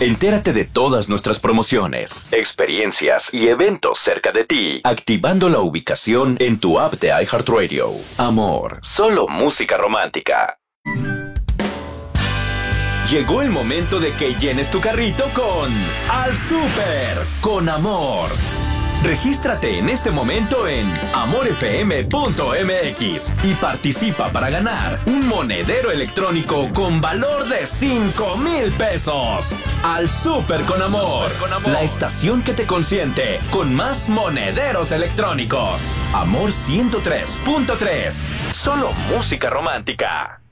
Entérate de todas nuestras promociones, experiencias y eventos cerca de ti, activando la ubicación en tu app de iHeartRadio. Amor, solo música romántica. Llegó el momento de que llenes tu carrito con Al Súper con Amor. Regístrate en este momento en amorfm.mx y participa para ganar un monedero electrónico con valor de 5,000 pesos. Al Súper con Amor, la estación que te consiente con más monederos electrónicos. Amor 103.3, solo música romántica.